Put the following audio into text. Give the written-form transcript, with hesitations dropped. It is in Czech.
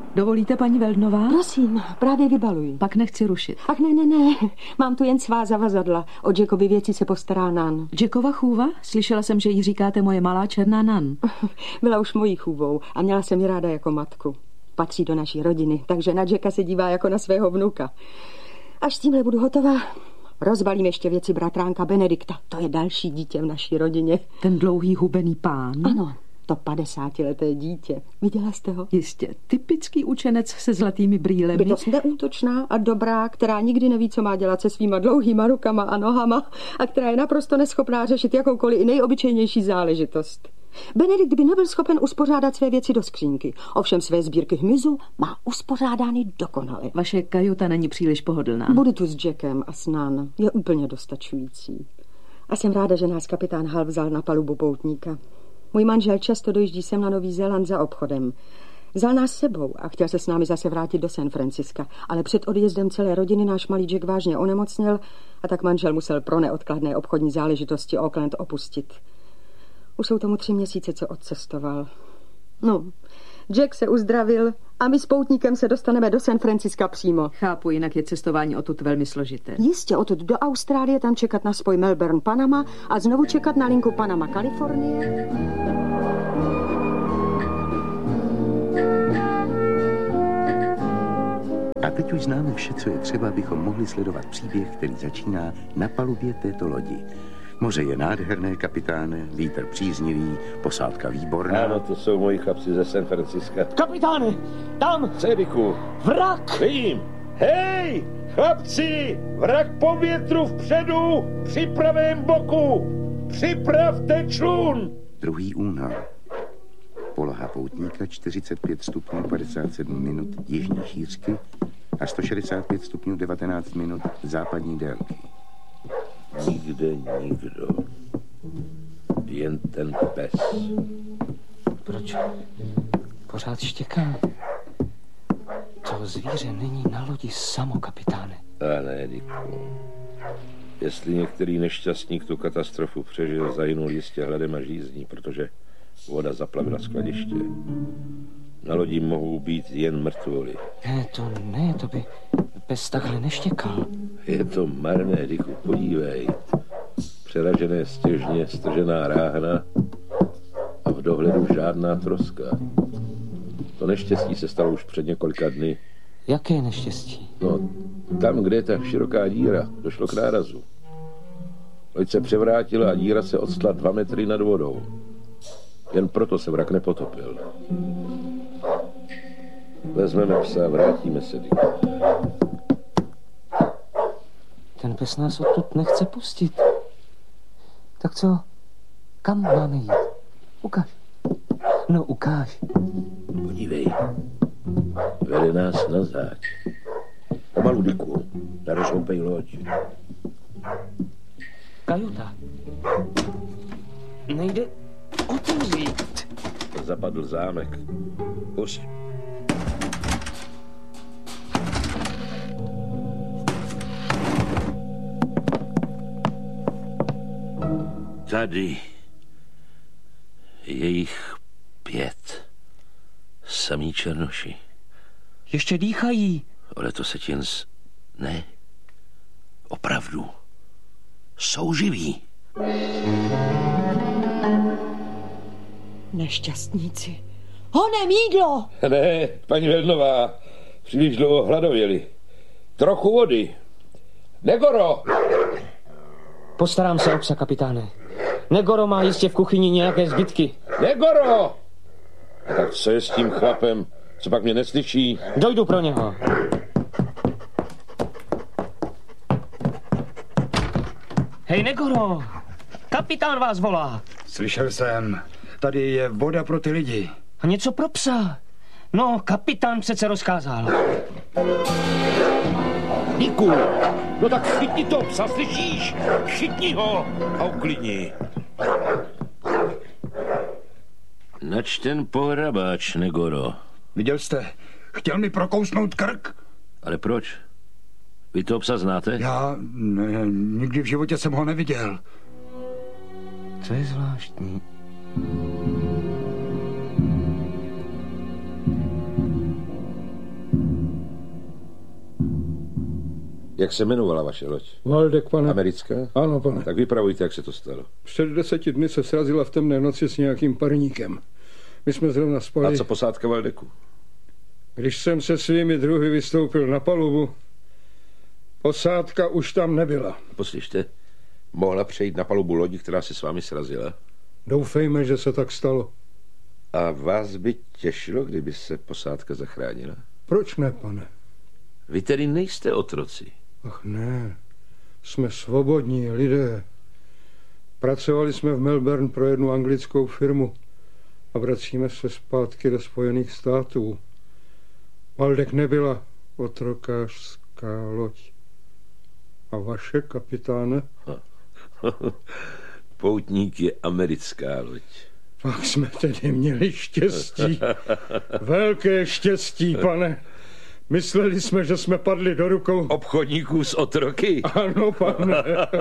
Dovolíte, paní Veldnová? Prosím, právě vybaluji. Pak nechci rušit. Ach ne. Mám tu jen svá zavazadla. O Jackovy věci se postará Nan. Jackova chůva? Slyšela jsem, že jí říkáte moje malá černá Nan. Byla už mojí chůvou a měla jsem ji ráda jako matku. Patří do naší rodiny, takže na Jacka se dívá jako na svého vnuka. Až s tímhle budu hotová, rozbalím ještě věci bratránka Benedikta. To je další dítě v naší rodině. Ten dlouhý hubený pán? Ano, to 50leté dítě. Viděla jste ho? Jistě, typický učenec se zlatými brýlemi. Bytost neútočná a dobrá, která nikdy neví, co má dělat se svýma dlouhýma rukama a nohama a která je naprosto neschopná řešit jakoukoliv i nejobyčejnější záležitost. Benedikt by nebyl schopen uspořádat své věci do skřínky, ovšem své sbírky hmyzu má uspořádány dokonale. Vaše kajuta není příliš pohodlná. Budu tu s Jackem a s Nan. Je úplně dostačující. A jsem ráda, že nás kapitán Hall vzal na palubu poutníka. Můj manžel často dojíždí sem na Nový Zéland za obchodem. Vzal nás sebou a chtěl se s námi zase vrátit do San Franciska, ale před odjezdem celé rodiny náš malý Jack vážně onemocněl a tak manžel musel pro neodkladné obchodní záležitosti Auckland opustit. Už jsou tomu 3 měsíce, co odcestoval. No, Jack se uzdravil a my s poutníkem se dostaneme do San Franciska přímo. Chápu, jinak je cestování odtud velmi složité. Jistě, odtud do Austrálie, tam čekat na spoj Melbourne-Panama a znovu čekat na linku Panama-Kalifornie. A teď už známe vše, co je třeba, abychom mohli sledovat příběh, který začíná na palubě této lodi. Moře je nádherné, kapitáne, vítr příznivý, posádka výborná. Ano, to jsou moji chlapci ze San Franciska. Kapitáne, tam! Cediku. Vrak! Vidím. Hej, chlapci, vrak po větru vpředu, při pravém boku. Připravte člun. 2. únor. Poloha poutníka 45 stupňů 57 minut jižní šířky a 165 stupňů 19 minut západní délky. Nikde nikdo. Jen ten pes. Proč pořád štěká? To zvíře není na lodi samo, kapitáne. A ne, Diku. Jestli některý nešťastník tu katastrofu přežil, zahynul jistě hladem a žízní, protože voda zaplavila skladiště. Na lodi mohou být jen mrtvoly. Ne, to by pes takhle neštěkal. Je to marné, Diku, podívej. Přeražené stěžně, stržená ráhna a v dohledu žádná troska. To neštěstí se stalo už před několika dny. Jaké neštěstí? No, tam, kde je ta široká díra, došlo k nárazu. Loď se převrátila a díra se odstla 2 metry nad vodou. Jen proto se vrak nepotopil. Vezmeme psa a vrátíme se, Dick. Ten pes nás odtud nechce pustit. Tak co? Kam máme jít? Ukaž. No, ukáž. Podívej. Vede nás na záď. Pomalu, Dicku. Nerozhoupej loď. Kajuta. Nejde otevřít. Zapadl zámek. Pusť. Tady je jich 5. Samí černoši. Ještě dýchají. Ale to se ti jen Ne. Opravdu. Jsou živí. Nešťastníci. Honem jídlo! Ne, paní Veldnová. Příliš dlouho hladověli. Trochu vody. Negoro! Postarám se o psa, kapitáne. Negoro má jistě v kuchyni nějaké zbytky. Negoro! A tak co je s tím chlapem? Co pak mě neslyší? Dojdu pro něho. Hej, Negoro! Kapitán vás volá. Slyšel jsem. Tady je voda pro ty lidi. A něco pro psa. No, kapitán přece rozkázal. Díku, no tak chytni to psa, slyšíš? Chytni ho a uklidni. Nač ten pohrabáč, Negoro. Viděl jste? Chtěl mi prokousnout krk? Ale proč? Vy toho psa znáte? Já ne, nikdy v životě jsem ho neviděl. To je zvláštní. Jak se jmenovala vaše loď? Valdek, pane. Americká? Ano, pane. Tak vypravujte, jak se to stalo. Před 10 dny se srazila v temné noci s nějakým parníkem. My jsme zrovna spali. A co posádka Valdeku? Když jsem se svými druhy vystoupil na palubu, posádka už tam nebyla. Poslyšte, mohla přejít na palubu lodi, která se s vámi srazila? Doufejme, že se tak stalo. A vás by těšilo, kdyby se posádka zachránila? Proč ne, pane? Vy tedy nejste otroci. Ach ne, jsme svobodní lidé. Pracovali jsme v Melbourne pro jednu anglickou firmu a vracíme se zpátky do Spojených států. Valdek nebyla otrokářská loď. A vaše, kapitáne? Poutník je americká loď. Pak jsme tedy měli štěstí. Velké štěstí, pane. Mysleli jsme, že jsme padli do rukou obchodníků s otroky. Ano, pane.